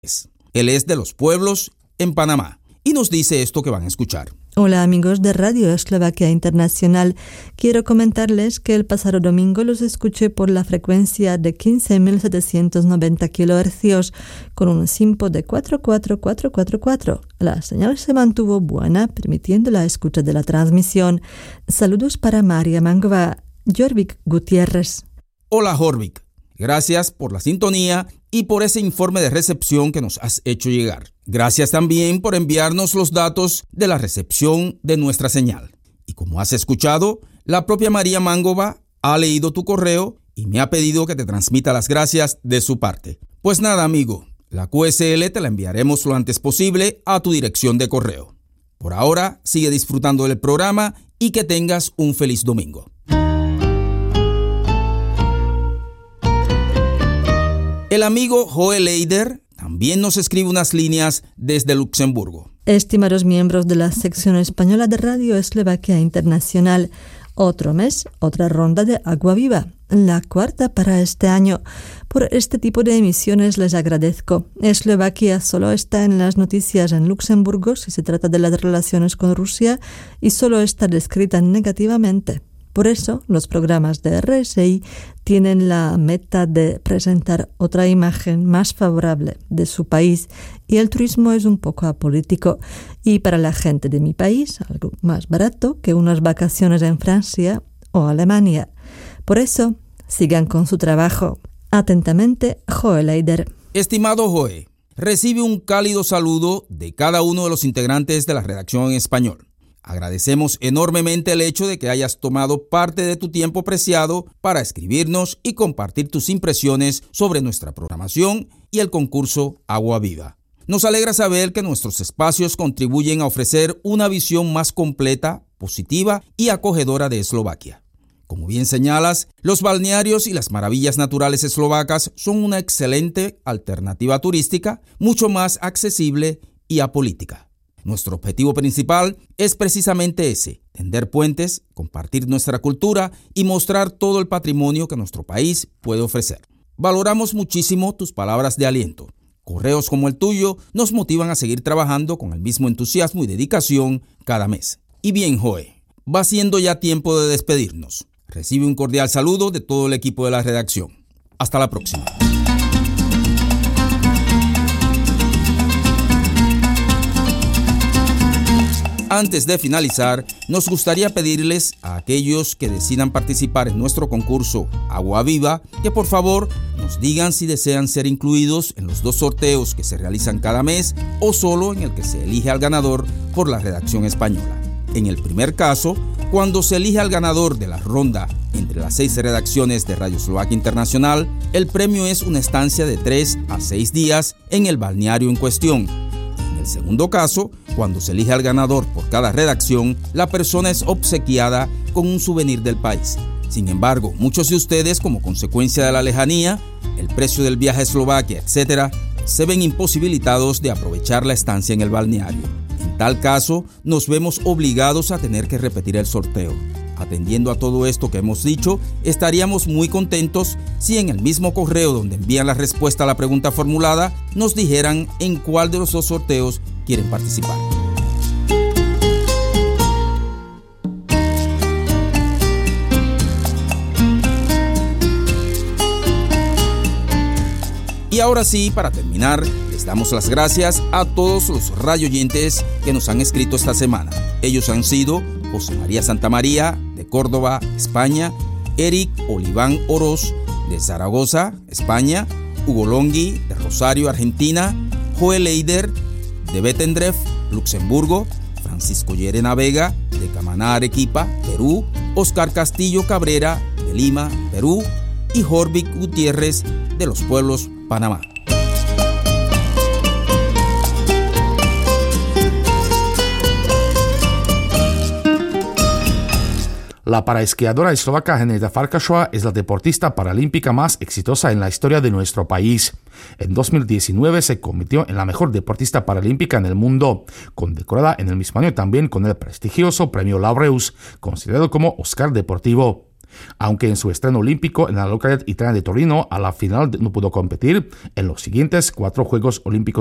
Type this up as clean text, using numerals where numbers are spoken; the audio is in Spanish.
Él es de Los Pueblos, en Panamá, y nos dice esto que van a escuchar. Hola amigos de Radio Eslovaquia Internacional. Quiero comentarles que el pasado domingo los escuché por la frecuencia de 15.790 kHz con un SINPO de 44444. La señal se mantuvo buena, permitiendo la escucha de la transmisión. Saludos para María Mangova. Jorvik Gutiérrez. Hola Jorvik, gracias por la sintonía y por ese informe de recepción que nos has hecho llegar. Gracias también por enviarnos los datos de la recepción de nuestra señal. Y como has escuchado, la propia María Mangova ha leído tu correo y me ha pedido que te transmita las gracias de su parte. Pues nada, amigo, la QSL te la enviaremos lo antes posible a tu dirección de correo. Por ahora, sigue disfrutando del programa y que tengas un feliz domingo. El amigo Joel Eider también nos escribe unas líneas desde Luxemburgo. Estimados miembros de la sección española de Radio Eslovaquia Internacional, otro mes, otra ronda de Agua Viva, la cuarta para este año. Por este tipo de emisiones les agradezco. Eslovaquia solo está en las noticias en Luxemburgo si se trata de las relaciones con Rusia y solo está descrita negativamente. Por eso, los programas de RSI tienen la meta de presentar otra imagen más favorable de su país y el turismo es un poco apolítico y para la gente de mi país algo más barato que unas vacaciones en Francia o Alemania. Por eso, sigan con su trabajo. Atentamente, Joel Eider. Estimado Joe, recibe un cálido saludo de cada uno de los integrantes de la redacción en español. Agradecemos enormemente el hecho de que hayas tomado parte de tu tiempo preciado para escribirnos y compartir tus impresiones sobre nuestra programación y el concurso Agua Viva. Nos alegra saber que nuestros espacios contribuyen a ofrecer una visión más completa, positiva y acogedora de Eslovaquia. Como bien señalas, los balnearios y las maravillas naturales eslovacas son una excelente alternativa turística, mucho más accesible y apolítica. Nuestro objetivo principal es precisamente ese, tender puentes, compartir nuestra cultura y mostrar todo el patrimonio que nuestro país puede ofrecer. Valoramos muchísimo tus palabras de aliento. Correos como el tuyo nos motivan a seguir trabajando con el mismo entusiasmo y dedicación cada mes. Y bien, Joe, va siendo ya tiempo de despedirnos. Recibe un cordial saludo de todo el equipo de la redacción. Hasta la próxima. Antes de finalizar, nos gustaría pedirles a aquellos que decidan participar en nuestro concurso Agua Viva que por favor nos digan si desean ser incluidos en los 2 sorteos que se realizan cada mes o solo en el que se elige al ganador por la redacción española. En el primer caso, cuando se elige al ganador de la ronda entre las 6 redacciones de Radio Eslovaquia Internacional, el premio es una estancia de 3 a 6 días en el balneario en cuestión. En el segundo caso, cuando se elige al ganador por cada redacción, la persona es obsequiada con un souvenir del país. Sin embargo, muchos de ustedes, como consecuencia de la lejanía, el precio del viaje a Eslovaquia, etc., se ven imposibilitados de aprovechar la estancia en el balneario. En tal caso, nos vemos obligados a tener que repetir el sorteo. Atendiendo a todo esto que hemos dicho, estaríamos muy contentos si en el mismo correo donde envían la respuesta a la pregunta formulada, nos dijeran en cuál de los 2 sorteos quieren participar. Y ahora sí, para terminar, les damos las gracias a todos los radioyentes que nos han escrito esta semana. Ellos han sido José María Santamaría, de Córdoba, España, Eric Oliván Oroz, de Zaragoza, España, Hugo Longhi, de Rosario, Argentina, Joel Eider, de Bettendorf, Luxemburgo, Francisco Llerena Vega, de Camaná, Arequipa, Perú, Oscar Castillo Cabrera, de Lima, Perú, y Jorvik Gutiérrez, de Los Pueblos, Panamá. La paraesquiadora eslovaca Henrieta Farkašová es la deportista paralímpica más exitosa en la historia de nuestro país. En 2019 se convirtió en la mejor deportista paralímpica en el mundo, condecorada en el mismo año también con el prestigioso Premio Laureus, considerado como Oscar deportivo. Aunque en su estreno olímpico en la localidad italiana de Torino a la final no pudo competir, en los siguientes 4 Juegos Olímpicos